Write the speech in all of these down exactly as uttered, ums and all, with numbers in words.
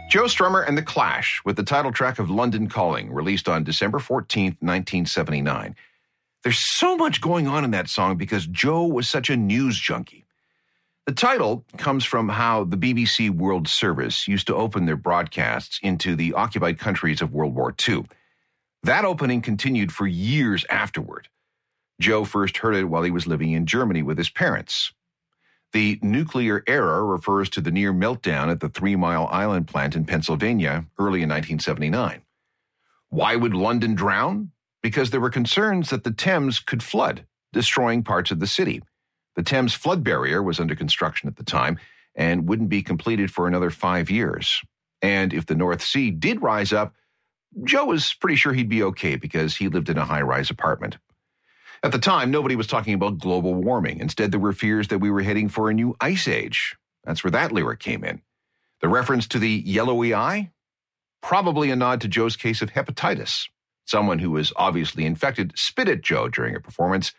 Joe Strummer and The Clash with the title track of London Calling, released on December fourteenth, nineteen seventy-nine. There's so much going on in that song because Joe was such a news junkie. The title comes from how the B B C World Service used to open their broadcasts into the occupied countries of World War Two. That opening continued for years afterward. Joe first heard it while he was living in Germany with his parents. The nuclear era refers to the near meltdown at the Three Mile Island plant in Pennsylvania early in nineteen seventy-nine. Why would London drown? Because there were concerns that the Thames could flood, destroying parts of the city. The Thames flood barrier was under construction at the time and wouldn't be completed for another five years. And if the North Sea did rise up, Joe was pretty sure he'd be okay because he lived in a high-rise apartment. At the time, nobody was talking about global warming. Instead, there were fears that we were heading for a new ice age. That's where that lyric came in. The reference to the yellowy eye? Probably a nod to Joe's case of hepatitis. Someone who was obviously infected spit at Joe during a performance,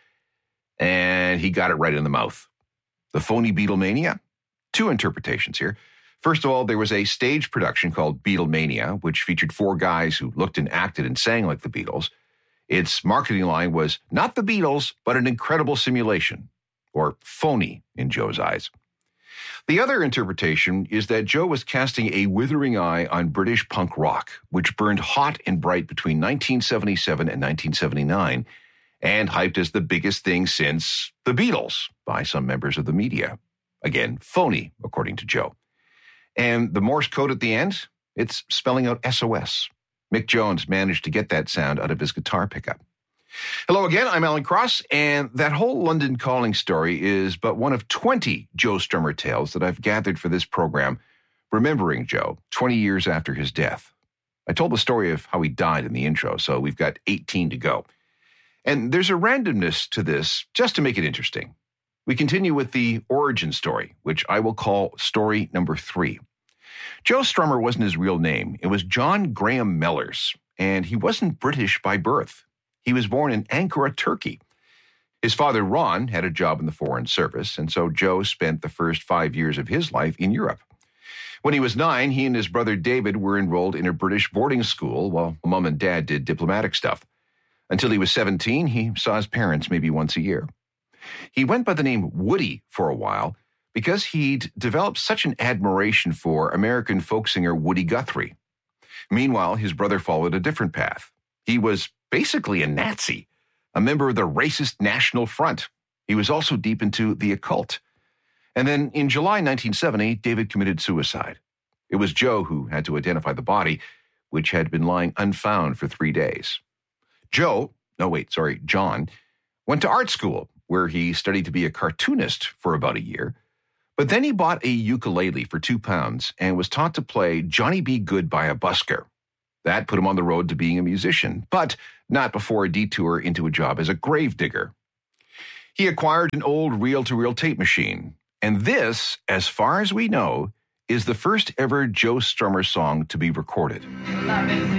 and he got it right in the mouth. The phony Beatlemania? Two interpretations here. First of all, there was a stage production called Beatlemania, which featured four guys who looked and acted and sang like the Beatles. Its marketing line was not the Beatles, but an incredible simulation, or phony in Joe's eyes. The other interpretation is that Joe was casting a withering eye on British punk rock, which burned hot and bright between nineteen seventy-seven and nineteen seventy-nine, and hyped as the biggest thing since the Beatles by some members of the media. Again, phony, according to Joe. And the Morse code at the end, it's spelling out S O S. Mick Jones managed to get that sound out of his guitar pickup. Hello again, I'm Alan Cross, and that whole London Calling story is but one of twenty Joe Strummer tales that I've gathered for this program, remembering Joe twenty years after his death. I told the story of how he died in the intro, so we've got eighteen to go. And there's a randomness to this just to make it interesting. We continue with the origin story, which I will call story number three. Joe Strummer wasn't his real name. It was John Graham Mellors, and he wasn't British by birth. He was born in Ankara, Turkey. His father, Ron, had a job in the Foreign Service, and so Joe spent the first five years of his life in Europe. When he was nine, he and his brother David were enrolled in a British boarding school while Mom and Dad did diplomatic stuff. Until he was seventeen, he saw his parents maybe once a year. He went by the name Woody for a while because he'd developed such an admiration for American folk singer Woody Guthrie. Meanwhile, his brother followed a different path. He was basically a Nazi, a member of the racist National Front. He was also deep into the occult. And then in July nineteen seventy, David committed suicide. It was Joe who had to identify the body, which had been lying unfound for three days. Joe, no wait, sorry, John, went to art school, where he studied to be a cartoonist for about a year. But then he bought a ukulele for two pounds and was taught to play Johnny B. Good by a busker. That put him on the road to being a musician, but not before a detour into a job as a gravedigger. He acquired an old reel-to-reel tape machine, and this, as far as we know, is the first ever Joe Strummer song to be recorded. Loving